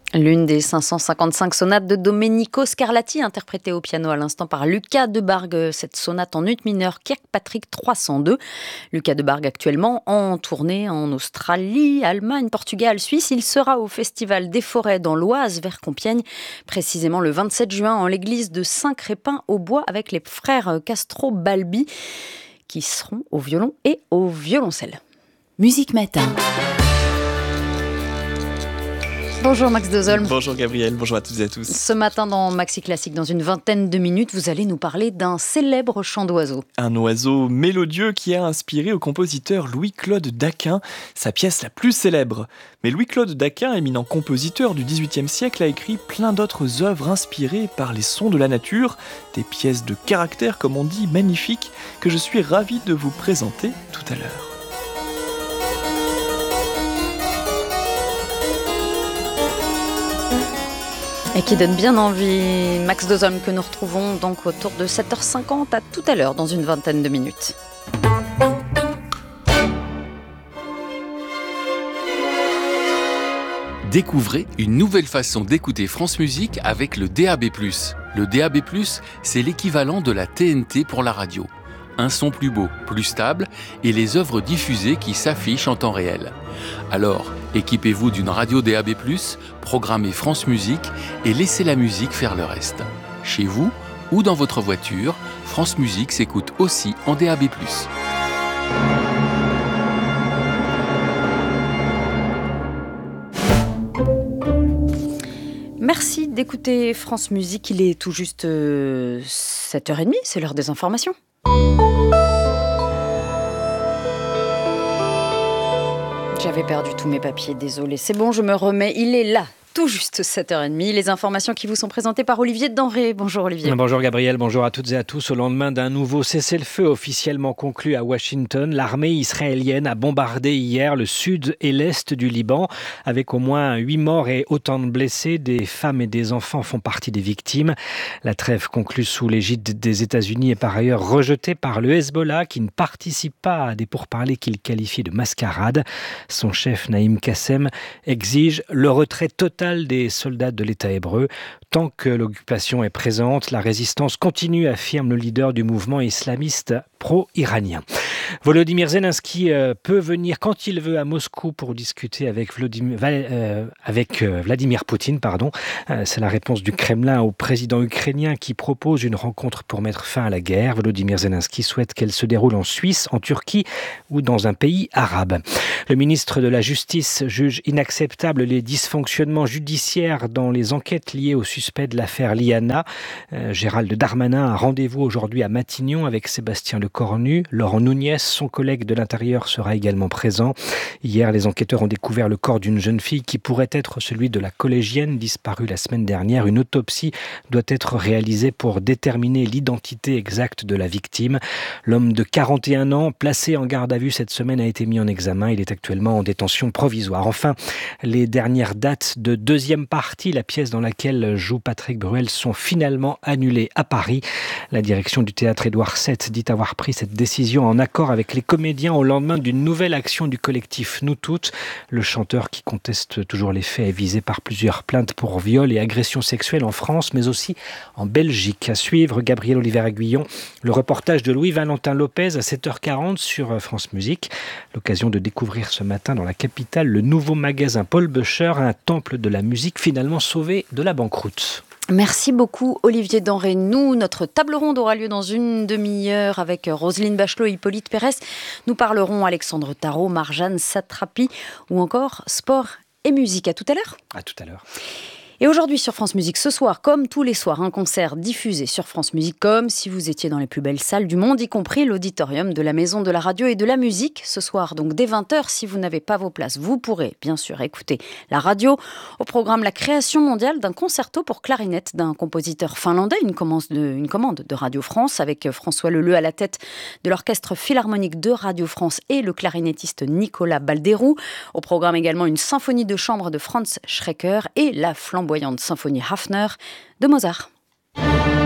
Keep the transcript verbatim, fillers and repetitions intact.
L'une des cinq cent cinquante-cinq sonates de Domenico Scarlatti, interprétée au piano à l'instant par Lucas Debargue. Cette sonate en ut mineur Kirkpatrick trois cent deux. Lucas Debargue actuellement en tournée en Australie, Allemagne, Portugal, Suisse. Il sera au Festival des Forêts dans l'Oise vers Compiègne, précisément le vingt-sept juin en l'église de Saint-Crépin-au-Bois avec les frères Castro-Balbi qui seront au violon et au violoncelle. Musique Matin. Bonjour Max Dozolm. Bonjour Gabriel, bonjour à toutes et à tous. Ce matin dans Maxi Classique, dans une vingtaine de minutes, vous allez nous parler d'un célèbre chant d'oiseau. Un oiseau mélodieux qui a inspiré au compositeur Louis-Claude Daquin sa pièce la plus célèbre. Mais Louis-Claude Daquin, éminent compositeur du dix-huitième siècle, a écrit plein d'autres œuvres inspirées par les sons de la nature, des pièces de caractère, comme on dit, magnifiques, que je suis ravi de vous présenter tout à l'heure. Et qui donne bien envie. Max Dozolm que nous retrouvons donc autour de sept heures cinquante. À tout à l'heure dans une vingtaine de minutes. Découvrez une nouvelle façon d'écouter France Musique avec le D A B plus. Le D A B plus, c'est l'équivalent de la T N T pour la radio. Un son plus beau, plus stable et les œuvres diffusées qui s'affichent en temps réel. Alors, équipez-vous d'une radio D A B plus, programmez France Musique et laissez la musique faire le reste. Chez vous ou dans votre voiture, France Musique s'écoute aussi en D A B plus. Merci d'écouter France Musique. Il est tout juste euh, sept heures trente, c'est l'heure des informations. J'avais perdu tous mes papiers, désolé. C'est bon, je me remets, il est là. Tout juste sept heures trente, les informations qui vous sont présentées par Olivier Denré. Bonjour Olivier. Bonjour Gabriel, bonjour à toutes et à tous. Au lendemain d'un nouveau cessez-le-feu officiellement conclu à Washington, l'armée israélienne a bombardé hier le sud et l'est du Liban avec au moins huit morts et autant de blessés. Des femmes et des enfants font partie des victimes. La trêve conclue sous l'égide des États-Unis est par ailleurs rejetée par le Hezbollah qui ne participe pas à des pourparlers qu'il qualifie de mascarade. Son chef Naïm Kassem exige le retrait total des soldats de l'État hébreu. Tant que l'occupation est présente, la résistance continue, affirme le leader du mouvement islamiste pro-iranien. Volodymyr Zelensky euh, peut venir quand il veut à Moscou pour discuter avec Vladimir, euh, avec, euh, Vladimir Poutine. Pardon. Euh, c'est la réponse du Kremlin au président ukrainien qui propose une rencontre pour mettre fin à la guerre. Volodymyr Zelensky souhaite qu'elle se déroule en Suisse, en Turquie ou dans un pays arabe. Le ministre de la Justice juge inacceptable les dysfonctionnements judiciaires dans les enquêtes liées au suspect de l'affaire Liana. Euh, Gérald Darmanin a rendez-vous aujourd'hui à Matignon avec Sébastien Lecornu. Laurent Nunez, son collègue de l'Intérieur, sera également présent. Hier, les enquêteurs ont découvert le corps d'une jeune fille qui pourrait être celui de la collégienne disparue la semaine dernière. Une autopsie doit être réalisée pour déterminer l'identité exacte de la victime. L'homme de quarante et un ans, placé en garde à vue cette semaine, a été mis en examen. Il est actuellement en détention provisoire. Enfin, les dernières dates de deuxième partie, la pièce dans laquelle joue Patrick Bruel, sont finalement annulées à Paris. La direction du théâtre Édouard sept dit avoir pris cette décision en accord avec les comédiens au lendemain d'une nouvelle action du collectif Nous Toutes. Le chanteur qui conteste toujours les faits est visé par plusieurs plaintes pour viol et agression sexuelle en France, mais aussi en Belgique. À suivre, Gabriel Oliver-Aguillon, le reportage de Louis-Valentin Lopez à sept heures quarante sur France Musique. L'occasion de découvrir ce matin dans la capitale le nouveau magasin Paul Böcher, un temple de la musique finalement sauvé de la banqueroute. Merci beaucoup Olivier Denré. Nous, notre table ronde aura lieu dans une demi-heure avec Roselyne Bachelot et Hippolyte Pérès. Nous parlerons Alexandre Tarot, Marjane Satrapi ou encore sport et musique. À tout à l'heure. À tout à l'heure. Et aujourd'hui sur France Musique, ce soir, comme tous les soirs, un concert diffusé sur France Musique, comme si vous étiez dans les plus belles salles du monde, y compris l'auditorium de la Maison de la Radio et de la Musique. Ce soir, donc dès vingt heures, si vous n'avez pas vos places, vous pourrez bien sûr écouter la radio. Au programme, la création mondiale d'un concerto pour clarinette d'un compositeur finlandais, une commande de, une commande de Radio France, avec François Leleu à la tête de l'orchestre philharmonique de Radio France et le clarinettiste Nicolas Balderou. Au programme également une symphonie de chambre de Franz Schrecker et la flamboyante symphonie Hafner de Mozart.